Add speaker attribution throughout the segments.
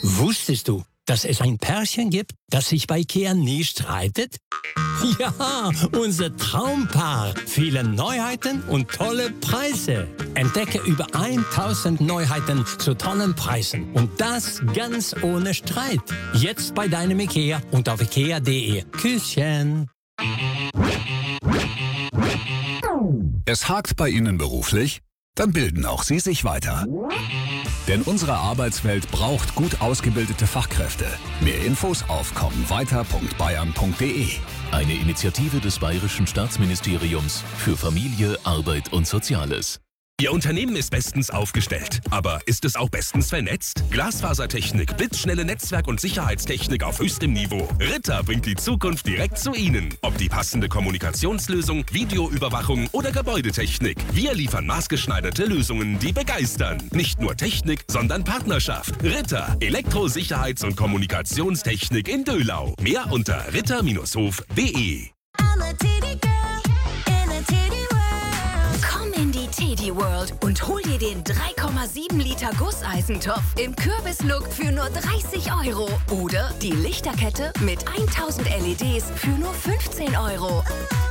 Speaker 1: Wusstest du, dass es ein Pärchen gibt, das sich bei IKEA nie streitet? Ja, unser Traumpaar. Viele Neuheiten und tolle Preise. Entdecke über 1000 Neuheiten zu tollen Preisen. Und das ganz ohne Streit. Jetzt bei deinem IKEA und auf ikea.de. Küsschen.
Speaker 2: Es hakt bei Ihnen beruflich? Dann bilden auch Sie sich weiter. Denn unsere Arbeitswelt braucht gut ausgebildete Fachkräfte. Mehr Infos auf kommenweiter.bayern.de.
Speaker 3: Eine Initiative des Bayerischen Staatsministeriums für Familie, Arbeit und Soziales.
Speaker 4: Ihr Unternehmen ist bestens aufgestellt, aber ist es auch bestens vernetzt? Glasfasertechnik, blitzschnelle Netzwerk- und Sicherheitstechnik auf höchstem Niveau. Ritter bringt die Zukunft direkt zu Ihnen. Ob die passende Kommunikationslösung, Videoüberwachung oder Gebäudetechnik. Wir liefern maßgeschneiderte Lösungen, die begeistern. Nicht nur Technik, sondern Partnerschaft. Ritter, Elektrosicherheits- und Kommunikationstechnik in Döhlau. Mehr unter ritter-hof.de.
Speaker 5: Teddy World und hol dir den 3,7 Liter Gusseisentopf im Kürbislook für nur 30 € oder die Lichterkette mit 1000 LEDs für nur 15 €.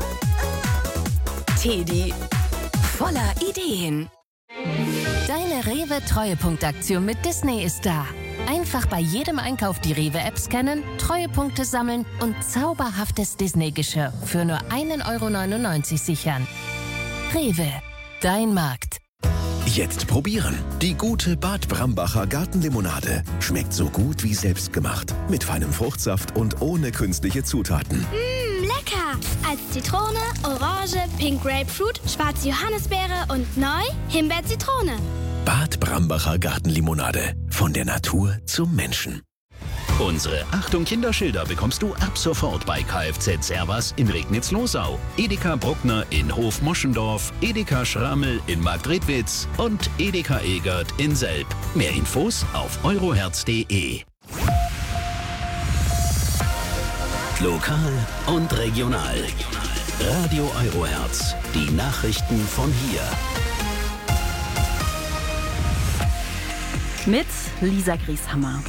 Speaker 5: Teddy, voller Ideen.
Speaker 6: Deine Rewe-Treuepunktaktion mit Disney ist da. Einfach bei jedem Einkauf die Rewe-App scannen, Treuepunkte sammeln und zauberhaftes Disney-Geschirr für nur 1,99 € sichern. Rewe. Dein Markt.
Speaker 7: Jetzt probieren. Die gute Bad Brambacher Gartenlimonade. Schmeckt so gut wie selbstgemacht. Mit feinem Fruchtsaft und ohne künstliche Zutaten.
Speaker 8: Lecker! Als Zitrone, Orange, Pink Grapefruit, schwarze Johannisbeere und neu Himbeer-Zitrone.
Speaker 7: Bad Brambacher Gartenlimonade. Von der Natur zum Menschen.
Speaker 9: Unsere Achtung Kinderschilder bekommst du ab sofort bei Kfz Servas in Regnitz-Losau, Edeka Bruckner in Hof-Moschendorf, Edeka Schrammel in Marktredwitz und Edeka Egert in Selb. Mehr Infos auf euroherz.de. Lokal und regional. Radio Euroherz. Die Nachrichten von hier.
Speaker 10: Mit Lisa Grieshammer.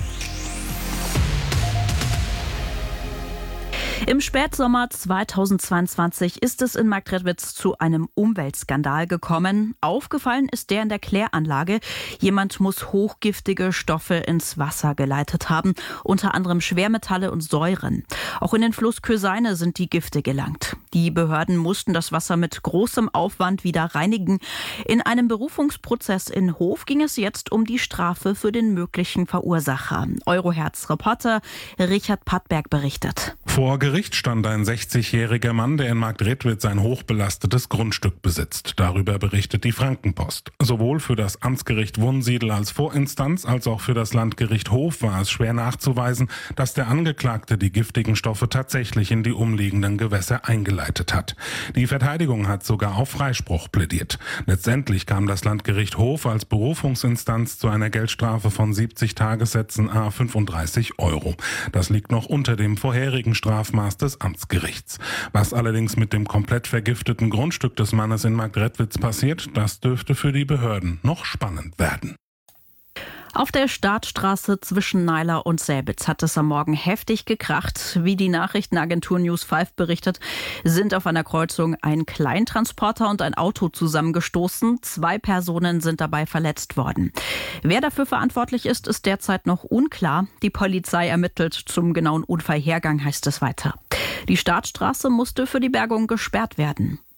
Speaker 10: Im Spätsommer 2022 ist es in Marktredwitz zu einem Umweltskandal gekommen. Aufgefallen ist der in der Kläranlage. Jemand muss hochgiftige Stoffe ins Wasser geleitet haben, unter anderem Schwermetalle und Säuren. Auch in den Fluss Köseine sind die Gifte gelangt. Die Behörden mussten das Wasser mit großem Aufwand wieder reinigen. In einem Berufungsprozess in Hof ging es jetzt um die Strafe für den möglichen Verursacher. Euroherz-Reporter Richard Pattberg berichtet.
Speaker 11: Vor Gericht stand ein 60-jähriger Mann, der in Marktredwitz ein hochbelastetes Grundstück besitzt. Darüber berichtet die Frankenpost. Sowohl für das Amtsgericht Wunsiedel als Vorinstanz als auch für das Landgericht Hof war es schwer nachzuweisen, dass der Angeklagte die giftigen Stoffe tatsächlich in die umliegenden Gewässer eingeleitet hat. Die Verteidigung hat sogar auf Freispruch plädiert. Letztendlich kam das Landgericht Hof als Berufungsinstanz zu einer Geldstrafe von 70 Tagessätzen à 35 €. Das liegt noch unter dem vorherigen Strafmaß des Amtsgerichts. Was allerdings mit dem komplett vergifteten Grundstück des Mannes in Marktredwitz passiert, das dürfte für die Behörden noch spannend werden.
Speaker 10: Auf der Startstraße zwischen Neiler und Säbitz hat es am Morgen heftig gekracht. Wie die Nachrichtenagentur News 5 berichtet, sind auf einer Kreuzung ein Kleintransporter und ein Auto zusammengestoßen. 2 Personen sind dabei verletzt worden. Wer dafür verantwortlich ist, ist derzeit noch unklar. Die Polizei ermittelt zum genauen Unfallhergang, heißt es weiter. Die Startstraße musste für die Bergung gesperrt werden.